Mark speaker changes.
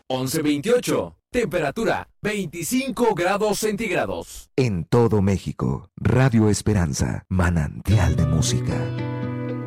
Speaker 1: 11:28. Temperatura 25 grados centígrados.
Speaker 2: En todo México, Radio Esperanza, manantial de música.